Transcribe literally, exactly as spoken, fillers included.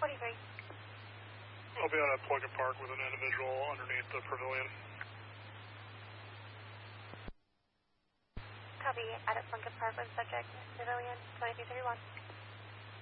forty-three. I'll be out at Plug and Park with an individual underneath the pavilion. Copy, out at Plug and Park with subject, pavilion, twenty-three thirty-one.